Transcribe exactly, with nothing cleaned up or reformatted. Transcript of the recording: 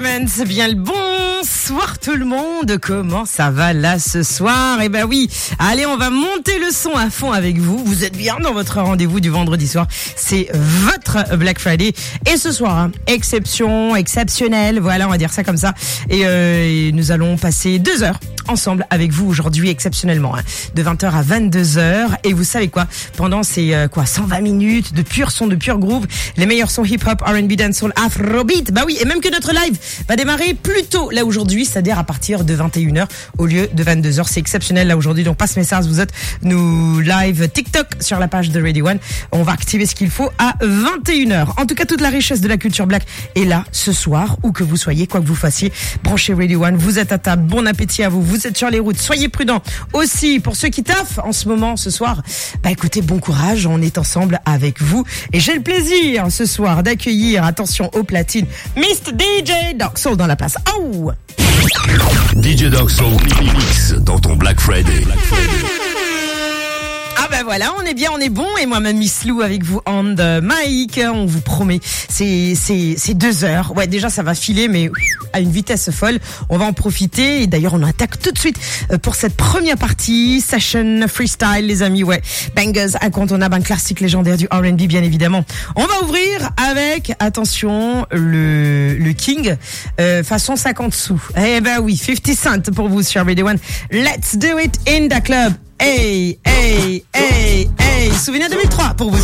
C'est bien le bonsoir tout le monde. Comment ça va là ce soir? Eh ben oui, allez, on va monter le son à fond avec vous. Vous êtes bien dans votre rendez-vous du vendredi soir. C'est votre Black Friday. Et ce soir, hein, exception, exceptionnel. Voilà, on va dire ça comme ça. Et, euh, et nous allons passer deux heures ensemble avec vous aujourd'hui exceptionnellement, hein, de vingt heures à vingt-deux heures. Et vous savez quoi? Pendant ces euh, quoi cent vingt minutes de pur son, de pur groove, les meilleurs sons hip-hop, R and B, dancehall, afrobeat. Bah oui, et même que notre live va démarrer plus tôt là aujourd'hui, c'est-à-dire à partir de vingt et une heures au lieu de vingt-deux heures. C'est exceptionnel là aujourd'hui, donc passe message, vous êtes nous live TikTok sur la page de Radio One. On va activer ce qu'il faut à vingt et une heures. En tout cas, toute la richesse de la culture black est là ce soir, où que vous soyez, quoi que vous fassiez. Branchez Radio One, vous êtes à table, bon appétit à vous, vous êtes sur les routes, soyez prudents. Aussi, pour ceux qui taffent en ce moment, ce soir, bah écoutez, bon courage, on est ensemble avec vous. Et j'ai le plaisir ce soir d'accueillir, attention aux platines, mister D J Doxsoul dans la place. Oh! D J Doxsoul mix dans ton Black Friday. Black Friday. Ah ben voilà, on est bien, on est bon, et moi-même Miss Lou avec vous on the mic, on vous promet, c'est c'est c'est deux heures. Ouais, déjà ça va filer, mais à une vitesse folle. On va en profiter, et d'ailleurs on attaque tout de suite pour cette première partie session freestyle, les amis. Ouais, bangers incontournables, un classique légendaire du R and B bien évidemment. On va ouvrir avec, attention, le le King euh, façon cinquante sous. Eh ben oui, cinquante cents pour vous sur Radio One. Let's do it in the club. Hey, hey, hey, hey, souvenir deux mille trois pour vous.